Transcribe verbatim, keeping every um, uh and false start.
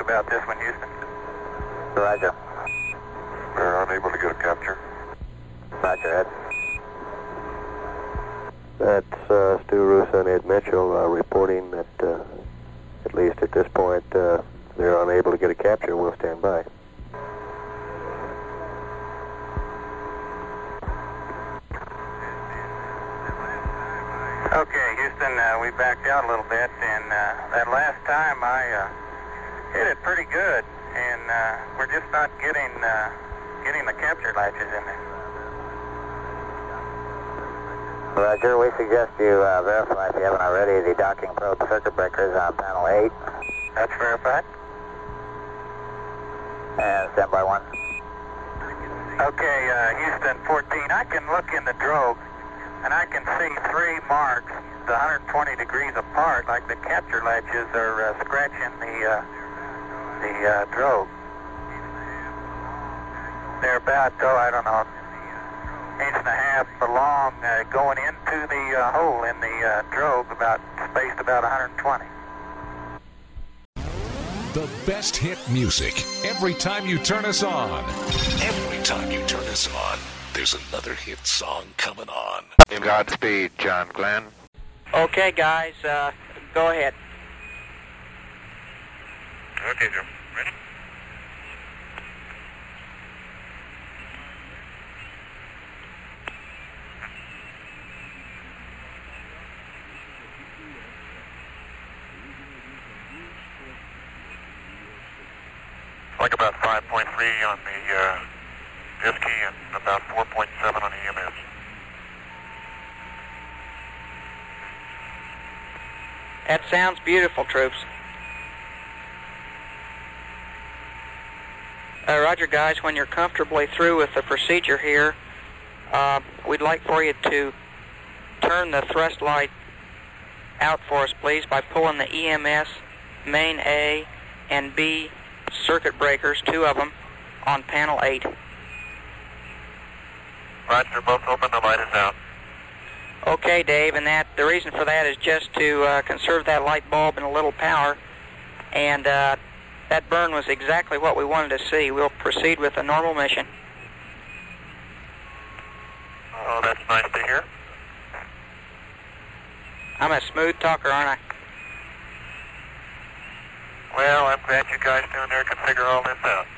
about this one, Houston. Roger. We're unable to get a capture. Roger, Ed. That's uh, Stu Russo and Ed Mitchell uh, reporting that, uh, at least at this point, uh, they're unable to get a capture. We'll stand by. Okay, Houston, uh, we backed out a little bit, and uh, that last time I uh, hit it pretty good, and uh, we're just not getting uh, getting the capture latches in there. Roger, we suggest you uh, verify, if you haven't already, the docking probe circuit breakers on panel eight. That's verified. And stand by one. Okay, uh, Houston fourteen, I can look in the drogue, and I can see three marks, one hundred twenty degrees apart, like the capture latches are uh, scratching the uh, the uh, drogue. They're about, oh, I don't know, inch and a half long, uh, going into the uh, hole in the uh, drogue, about spaced about one hundred twenty. The best hit music every time you turn us on. Every time you turn us on, there's another hit song coming on. Godspeed, John Glenn. Okay, guys, uh, go ahead. Okay, Jim. Ready? Like about five point three on the uh, D I S K I and about four point seven on the E M S. That sounds beautiful, troops. Uh, roger, guys, when you're comfortably through with the procedure here, uh, we'd like for you to turn the thrust light out for us, please, by pulling the E M S, main A, and B circuit breakers, two of them, on panel eight. Roger, both open, the light is out. Okay, Dave, and that the reason for that is just to uh, conserve that light bulb and a little power, and uh, that burn was exactly what we wanted to see. We'll proceed with a normal mission. Oh, that's nice to hear. I'm a smooth talker, aren't I? Well, I'm glad you guys down there can figure all this out.